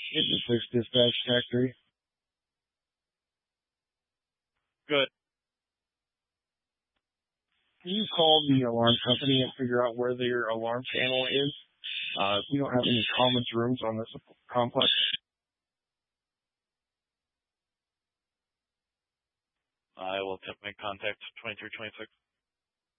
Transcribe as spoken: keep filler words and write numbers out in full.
Engine six dispatch factory. Good. Can you call the alarm company and figure out where their alarm panel is? Uh, we don't have any commons rooms on this complex. I will attempt to make contact twenty-three twenty-six.